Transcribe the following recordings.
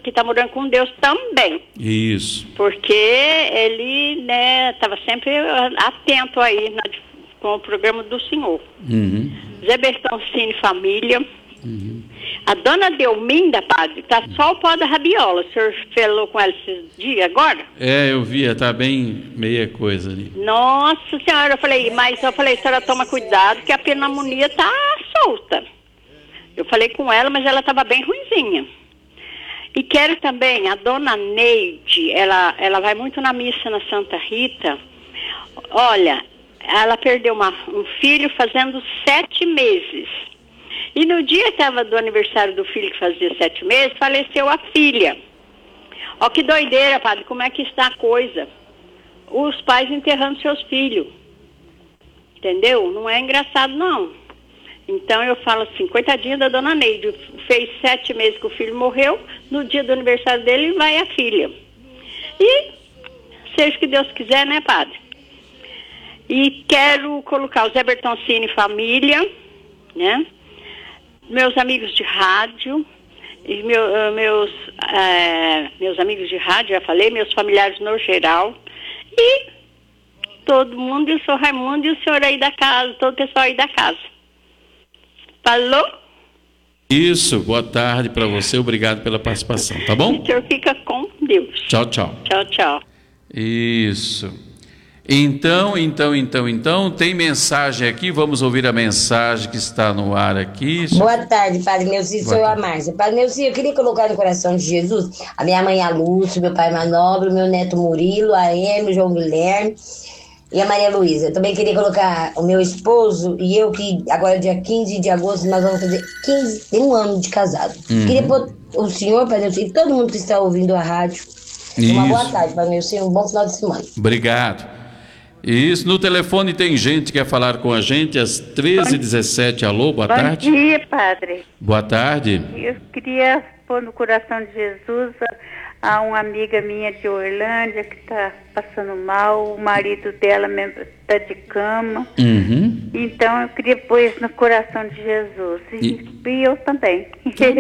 que está morando com Deus também. Isso. Porque ele, né, estava sempre atento aí com o programa do Senhor. Uhum. Zé Bertoncini Família. Uhum. A dona Delminda, padre, tá só o pó da rabiola. O senhor falou com ela esses dias agora? Eu via, tá bem meia coisa ali. Nossa senhora, eu falei, a senhora toma cuidado que a pneumonia tá solta. Eu falei com ela, mas ela estava bem ruinzinha. E quero também, a dona Neide, ela vai muito na missa na Santa Rita. Olha, ela perdeu um filho fazendo 7 meses. E no dia que estava do aniversário do filho, que fazia 7 meses, faleceu a filha. Ó, que doideira, padre, como é que está a coisa? Os pais enterrando seus filhos. Entendeu? Não é engraçado, não. Então eu falo assim, coitadinha da dona Neide, fez 7 meses que o filho morreu, no dia do aniversário dele vai a filha. E seja o que Deus quiser, né, padre? E quero colocar o Zé Bertoncini Família, né? Meus amigos de rádio, e meus amigos de rádio, já falei, meus familiares no geral, e todo mundo, e o senhor Raimundo e o senhor aí da casa, todo o pessoal aí da casa. Falou? Isso, boa tarde para você, obrigado pela participação, tá bom? O senhor fica com Deus. Tchau, tchau. Tchau, tchau. Isso. Então, tem mensagem aqui, vamos ouvir a mensagem que está no ar aqui. Boa tarde, Padre Neuci, sou a Márcia. Padre Neuci, eu queria colocar no coração de Jesus a minha mãe a Lúcia, meu pai Manobre, meu neto Murilo, a Emi, o João Guilherme e a Maria Luísa. Eu também queria colocar o meu esposo e eu, que agora dia 15 de agosto nós vamos fazer 1 ano de casado. Queria pôr o senhor, Padre Neuci, e todo mundo que está ouvindo a rádio. Uma boa tarde, Padre Neuci, um bom final de semana. Obrigado. Isso, no telefone tem gente que quer falar com a gente às 13h17. Alô, boa tarde. Bom dia, padre. Boa tarde. Eu queria pôr no coração de Jesus a uma amiga minha de Orlândia que está passando mal, o marido dela mesmo está de cama. Uhum. Então eu queria pôr isso no coração de Jesus. E eu também.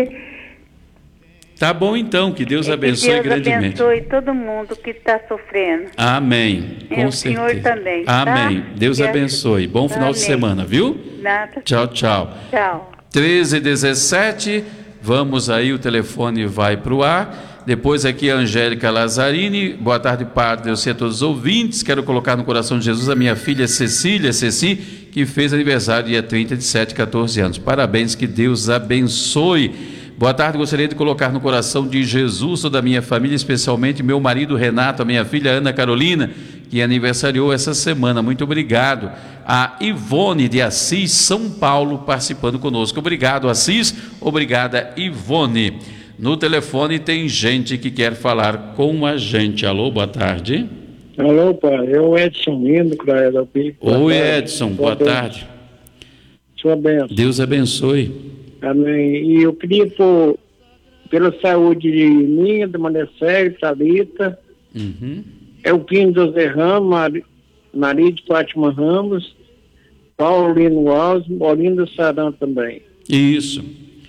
Tá bom então, que Deus abençoe grandemente. Deus abençoe todo mundo que está sofrendo. Amém, com o certeza. Senhor também. Amém, tá? Deus abençoe. Bom final de semana, viu? Nada. Tchau, tchau. Tchau. 13h17, vamos aí, o telefone vai para o ar. Depois aqui a Angélica Lazzarini. Boa tarde, Padre. Eu sei a todos os ouvintes. Quero colocar no coração de Jesus a minha filha Ceci, que fez aniversário dia 30 de 7, 14 anos. Parabéns, que Deus abençoe. Boa tarde, gostaria de colocar no coração de Jesus toda a minha família, especialmente meu marido Renato, a minha filha Ana Carolina, que aniversariou essa semana. Muito obrigado. A Ivone de Assis, São Paulo, participando conosco. Obrigado, Assis. Obrigada, Ivone. No telefone tem gente que quer falar com a gente. Alô, boa tarde. Alô, pai. Eu, Edson Lindo, Craia Pico. Oi, Edson, boa tarde. Sua bênção. Deus abençoe. Amém. E eu queria, pela saúde de minha, da Maria Sérgio, Thalita, Elquino José Ramos, Maria de Fátima Ramos, Paulino Alves, Olinda Sarão também. Isso.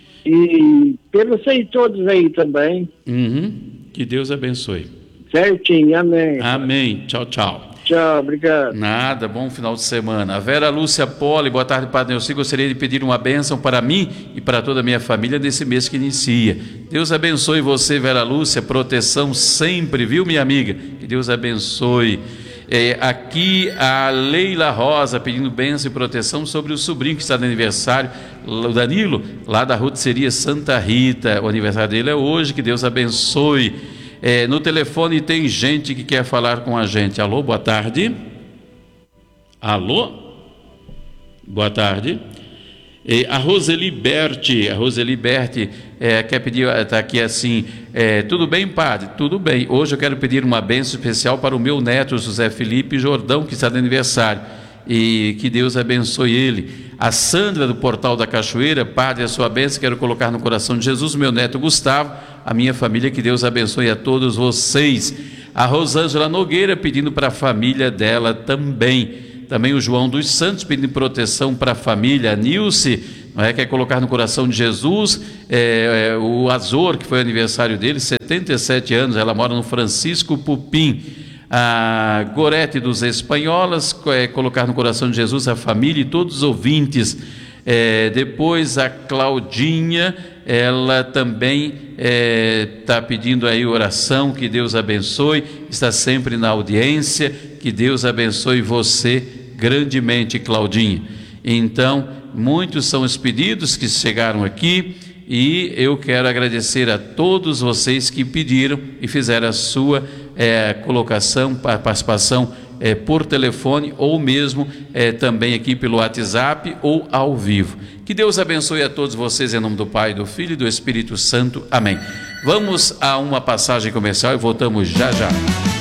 E pelos aí todos aí também. Que Deus abençoe. Certinho, amém. Amém. Tchau, tchau. Tchau, obrigado. Nada, bom final de semana. A Vera Lúcia Poli, boa tarde, Padre Neuci. Gostaria de pedir uma bênção para mim e para toda a minha família nesse mês que inicia. Deus abençoe você, Vera Lúcia, proteção sempre, viu, minha amiga? Que Deus abençoe. Aqui a Leila Rosa pedindo bênção e proteção sobre o sobrinho que está de aniversário, o Danilo, lá da Rotisseria Santa Rita. O aniversário dele é hoje, que Deus abençoe. No telefone tem gente que quer falar com a gente. Alô, boa tarde. Alô? Boa tarde. A Roseli Berti quer pedir, está aqui assim, tudo bem, padre? Tudo bem. Hoje eu quero pedir uma bênção especial para o meu neto, José Felipe Jordão, que está de aniversário, e que Deus abençoe ele. A Sandra, do Portal da Cachoeira, padre, a sua bênção, quero colocar no coração de Jesus, meu neto Gustavo, a minha família, que Deus abençoe a todos vocês. A Rosângela Nogueira, pedindo para a família dela também. Também o João dos Santos, pedindo proteção para a família. A Nilce, não é? Quer colocar no coração de Jesus o Azor, que foi aniversário dele, 77 anos, ela mora no Francisco Pupim. A Gorete dos Espanholas, colocar no coração de Jesus a família e todos os ouvintes. Depois a Claudinha, ela também está pedindo aí oração, que Deus abençoe, está sempre na audiência, que Deus abençoe você grandemente, Claudinha. Então, muitos são os pedidos que chegaram aqui e eu quero agradecer a todos vocês que pediram e fizeram a sua colocação, participação por telefone ou mesmo também aqui pelo WhatsApp ou ao vivo. Que Deus abençoe a todos vocês em nome do Pai, do Filho e do Espírito Santo. Amém. Vamos a uma passagem comercial e voltamos já já.